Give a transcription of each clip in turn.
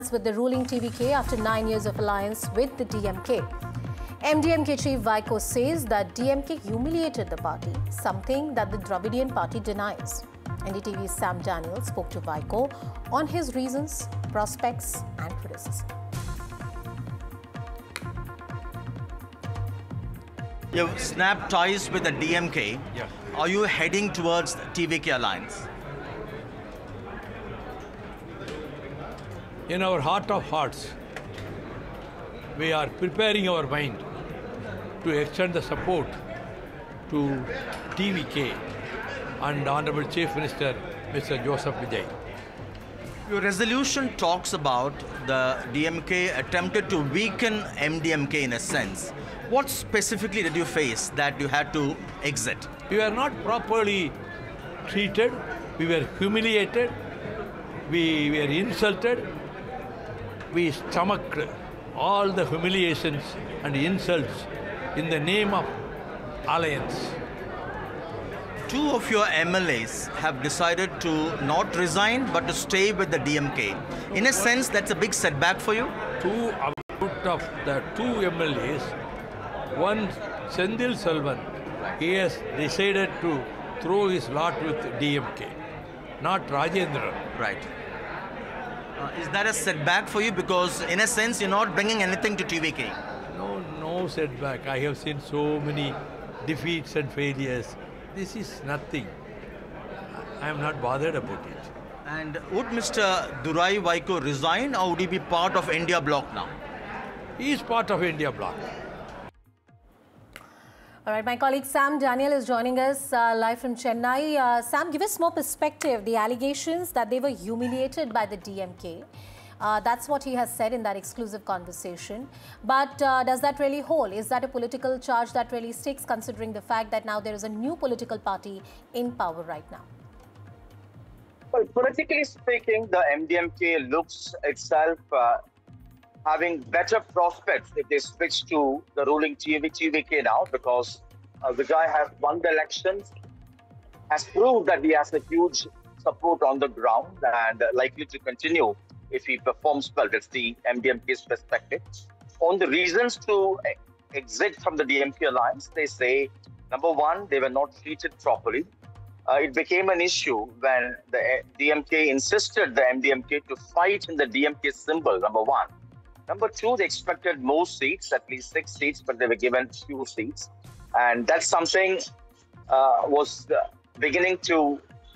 with the ruling TVK after 9 years of alliance with the DMK. MDMK chief Vaiko says that DMK humiliated the party, something that the Dravidian party denies. NDTV's Sam Daniel spoke to Vaiko on his reasons, prospects and criticism. You've snapped ties with the DMK. Yeah. Are you heading towards the TVK alliance? In our heart of hearts, we are preparing our mind to extend the support to TVK and Honorable Chief Minister Mr. Joseph Vijay. Your resolution talks about the DMK attempted to weaken MDMK in a sense. What specifically did you face that you had to exit? We were not properly treated, we were humiliated, we were insulted, we stomached all the humiliations and insults in the name of alliance. Two of your MLAs have decided to not resign but to stay with the DMK. In a sense, that's a big setback for you? Two out of the two MLAs, one Sendil Selvan, he has decided to throw his lot with DMK, not Rajendran. Right. Is that a setback for you? Because in a sense, you're not bringing anything to TVK. No setback. I have seen so many defeats and failures. This is nothing. I am not bothered about it. And would Mr. Durai Vaiko resign or would he be part of India Bloc now? He is part of India Bloc. All right, my colleague Sam Daniel is joining us live from Chennai. Sam, give us more perspective. The allegations that they were humiliated by the DMK. That's what he has said in that exclusive conversation. But does that really hold? Is that a political charge that really sticks, considering the fact that now there is a new political party in power right now? Well, politically speaking, the MDMK looks itself having better prospects if they switch to the ruling TVK now, because Vijay has won the elections, has proved that he has a huge support on the ground and likely to continue if he performs well. That's the MDMK's perspective. On the reasons to exit from the DMK alliance, they say, number one, they were not treated properly. It became an issue when the DMK insisted the MDMK to fight in the DMK symbol, number one. Number two, they expected more seats, at least 6 seats, but they were given few seats. And that's something was beginning to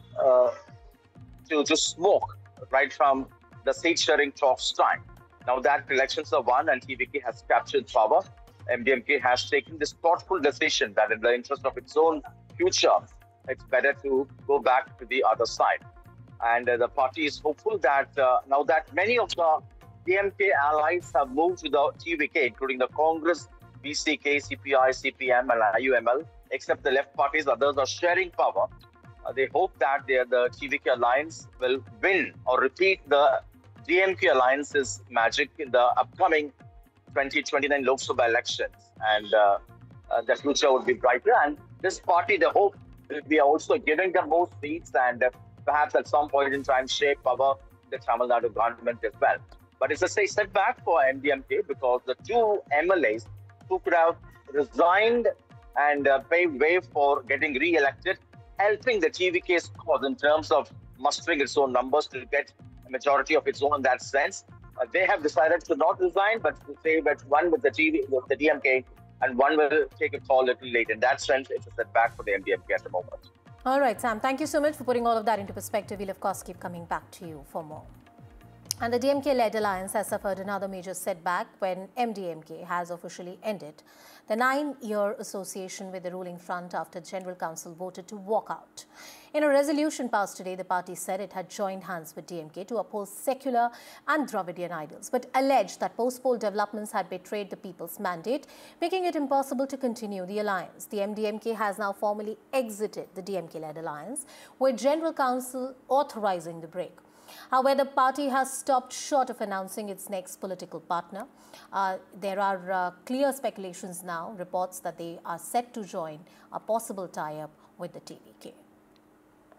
smoke right from the seat-sharing talks time. Now that elections are won and TVK has captured power, MDMK has taken this thoughtful decision that in the interest of its own future, it's better to go back to the other side. And the party is hopeful that now that many of the DMK allies have moved to the TVK, including the Congress, BCK, CPI, CPM, and IUML, except the left parties, others are sharing power. They hope that the TVK alliance will win or repeat the DMK alliance's magic in the upcoming 2029 Lok Sabha elections. And the future would be brighter. And this party, the hope will be also giving them more seats and perhaps at some point in time shape power the Tamil Nadu government as well. But it's a setback for MDMK because the two MLAs who could have resigned and paved way for getting re-elected, helping the TVK's cause in terms of mustering its own numbers to get a majority of its own in that sense. They have decided to not resign, but to say that one with the DMK and one will take a call a little late. In that sense, it's a setback for the MDMK at the moment. All right, Sam, thank you so much for putting all of that into perspective. We'll, of course, keep coming back to you for more. And the DMK-led alliance has suffered another major setback when MDMK has officially ended the 9-year association with the ruling front after General Council voted to walk out. In a resolution passed today, the party said it had joined hands with DMK to oppose secular and Dravidian ideals, but alleged that post-poll developments had betrayed the people's mandate, making it impossible to continue the alliance. The MDMK has now formally exited the DMK-led alliance, with General Council authorizing the break. However, the party has stopped short of announcing its next political partner. There are clear speculations now, reports that they are set to join a possible tie-up with the TVK.